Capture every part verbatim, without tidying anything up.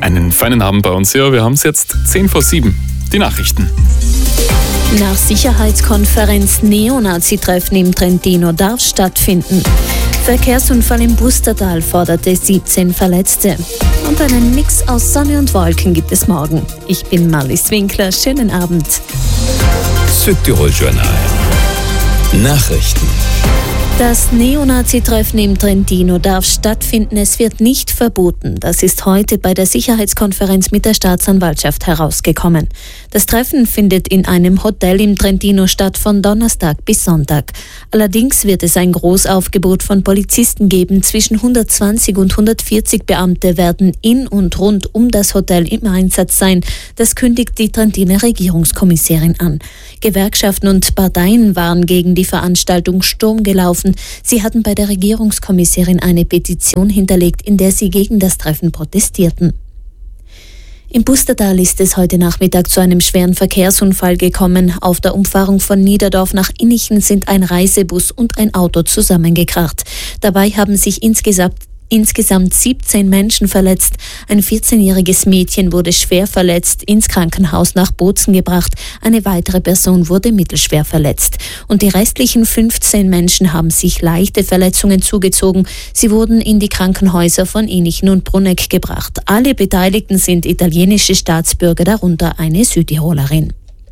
Einen feinen Abend bei uns hier. Wir haben es jetzt zehn vor sieben. Die Nachrichten. Nach Sicherheitskonferenz Neonazi-Treffen im Trentino darf stattfinden. Verkehrsunfall im Bustertal forderte siebzehn Verletzte. Und einen Mix aus Sonne und Wolken gibt es morgen. Ich bin Marlies Winkler. Schönen Abend. Südtirol-Journal. Nachrichten. Das Neonazi-Treffen im Trentino darf stattfinden, es wird nicht verboten. Das ist heute bei der Sicherheitskonferenz mit der Staatsanwaltschaft herausgekommen. Das Treffen findet in einem Hotel im Trentino statt von Donnerstag bis Sonntag. Allerdings wird es ein Großaufgebot von Polizisten geben. Zwischen hundertzwanzig und hundertvierzig Beamte werden in und rund um das Hotel im Einsatz sein. Das kündigt die Trentiner Regierungskommissarin an. Gewerkschaften und Parteien waren gegen die Veranstaltung Sturm gelaufen. Sie hatten bei der Regierungskommissarin eine Petition hinterlegt, in der sie gegen das Treffen protestierten. Im Bustertal ist es heute Nachmittag zu einem schweren Verkehrsunfall gekommen. Auf der Umfahrung von Niederdorf nach Innichen sind ein Reisebus und ein Auto zusammengekracht. Dabei haben sich insgesamt Insgesamt siebzehn Menschen verletzt. Ein vierzehnjähriges Mädchen wurde schwer verletzt, ins Krankenhaus nach Bozen gebracht. Eine weitere Person wurde mittelschwer verletzt. Und die restlichen fünfzehn Menschen haben sich leichte Verletzungen zugezogen. Sie wurden in die Krankenhäuser von Innichen und Bruneck gebracht. Alle Beteiligten sind italienische Staatsbürger, darunter eine Südtirolerin.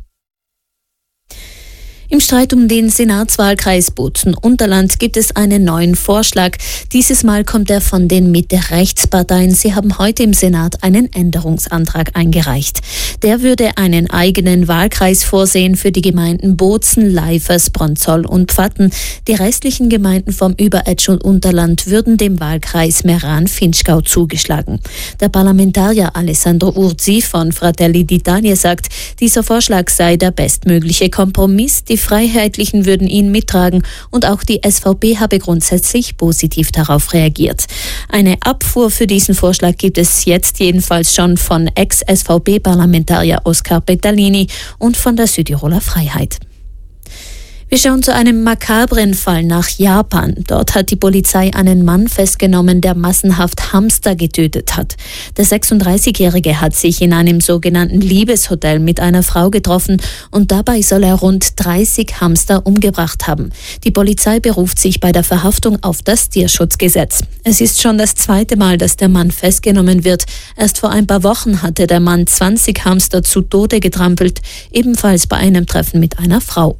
Im Streit um den Senatswahlkreis Bozen-Unterland gibt es einen neuen Vorschlag. Dieses Mal kommt er von den Mitte-Rechts-Parteien. Sie haben heute im Senat einen Änderungsantrag eingereicht. Der würde einen eigenen Wahlkreis vorsehen für die Gemeinden Bozen, Leifers, Bronzoll und Pfatten. Die restlichen Gemeinden vom Überetsch und Unterland würden dem Wahlkreis Meran-Finchgau zugeschlagen. Der Parlamentarier Alessandro Urzi von Fratelli d'Italia sagt, dieser Vorschlag sei der bestmögliche Kompromiss. Die Freiheitlichen würden ihn mittragen und auch die S V P habe grundsätzlich positiv darauf reagiert. Eine Abfuhr für diesen Vorschlag gibt es jetzt jedenfalls schon von Ex-S V P-Parlamentarier Oskar Pettalini und von der Südtiroler Freiheit. Wir schauen zu einem makabren Fall nach Japan. Dort hat die Polizei einen Mann festgenommen, der massenhaft Hamster getötet hat. Der sechsunddreißigjährige hat sich in einem sogenannten Liebeshotel mit einer Frau getroffen und dabei soll er rund dreißig Hamster umgebracht haben. Die Polizei beruft sich bei der Verhaftung auf das Tierschutzgesetz. Es ist schon das zweite Mal, dass der Mann festgenommen wird. Erst vor ein paar Wochen hatte der Mann zwanzig Hamster zu Tode getrampelt, ebenfalls bei einem Treffen mit einer Frau.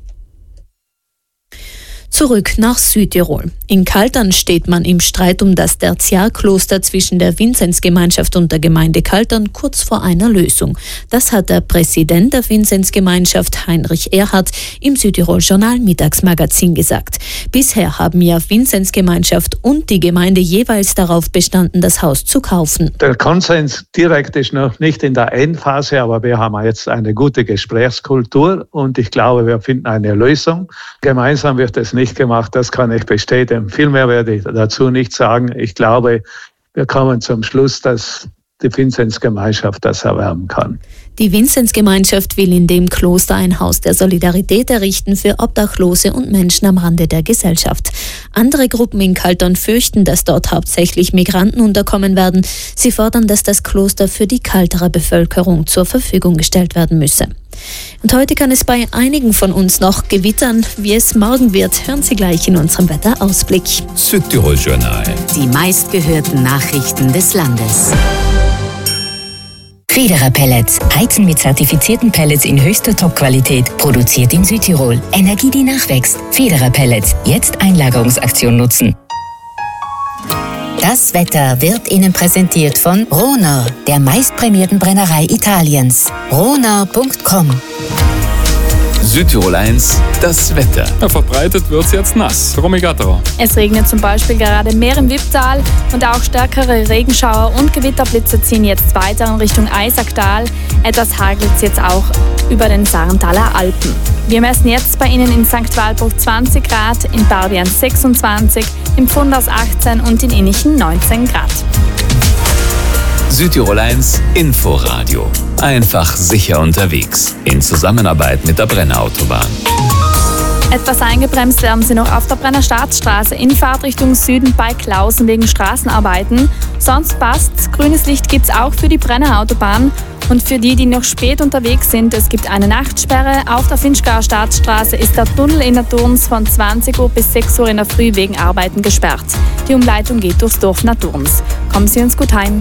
Zurück nach Südtirol. In Kaltern steht man im Streit um das Tertiarkloster zwischen der Vinzenzgemeinschaft und der Gemeinde Kaltern kurz vor einer Lösung. Das hat der Präsident der Vinzenzgemeinschaft, Heinrich Erhardt, im Südtirol-Journal Mittagsmagazin gesagt. Bisher haben ja Vinzenzgemeinschaft und die Gemeinde jeweils darauf bestanden, das Haus zu kaufen. Der Konsens direkt ist noch nicht in der Endphase, aber wir haben jetzt eine gute Gesprächskultur und ich glaube, wir finden eine Lösung. Gemeinsam wird es nicht gemacht, das kann ich bestätigen. Viel mehr werde ich dazu nicht sagen. Ich glaube, wir kommen zum Schluss, dass die Vinzenzgemeinschaft das erwerben kann. Die Vinzenzgemeinschaft will in dem Kloster ein Haus der Solidarität errichten für Obdachlose und Menschen am Rande der Gesellschaft. Andere Gruppen in Kaltern fürchten, dass dort hauptsächlich Migranten unterkommen werden. Sie fordern, dass das Kloster für die Kalterer Bevölkerung zur Verfügung gestellt werden müsse. Und heute kann es bei einigen von uns noch gewittern. Wie es morgen wird, hören Sie gleich in unserem Wetterausblick. Südtirol-Journal. Die meistgehörten Nachrichten des Landes. Federer Pellets. Heizen mit zertifizierten Pellets in höchster Top-Qualität. Produziert in Südtirol. Energie, die nachwächst. Federer Pellets. Jetzt Einlagerungsaktion nutzen. Das Wetter wird Ihnen präsentiert von Ronau, der meistprämierten Brennerei Italiens. ronau punkt com. Südtirol eins, das Wetter. Ja, verbreitet wird es jetzt nass. Romy Gatterer. Es regnet zum Beispiel gerade mehr im Wipptal und auch stärkere Regenschauer und Gewitterblitze ziehen jetzt weiter in Richtung Eisacktal. Etwas hagelt es jetzt auch über den Sarntaler Alpen. Wir messen jetzt bei Ihnen in Sankt Walburg zwanzig Grad, in Barbian sechsundzwanzig, im Pfundhaus achtzehn und in Innichen neunzehn Grad. Südtirol eins Inforadio. Einfach sicher unterwegs. In Zusammenarbeit mit der Brenner Autobahn. Etwas eingebremst werden Sie noch auf der Brenner Staatsstraße in Fahrtrichtung Süden bei Klausen wegen Straßenarbeiten. Sonst passt's. Grünes Licht gibt's auch für die Brenner Autobahn. Und für die, die noch spät unterwegs sind, es gibt eine Nachtsperre. Auf der Finchgauer Staatsstraße ist der Tunnel in der Turns von zwanzig Uhr bis sechs Uhr in der Früh wegen Arbeiten gesperrt. Die Umleitung geht durchs Dorf Naturns. Kommen Sie uns gut heim.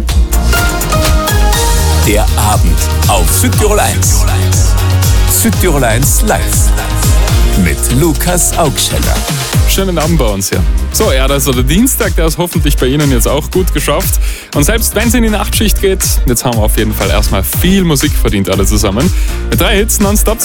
Der Abend auf Südtirol eins. Südtirol eins live mit Lukas Augscheller. Schönen Abend bei uns hier. So, ja, das ist der Dienstag, der ist hoffentlich bei Ihnen jetzt auch gut geschafft. Und selbst wenn es in die Nachtschicht geht, jetzt haben wir auf jeden Fall erstmal viel Musik verdient alle zusammen. Mit drei Hits nonstop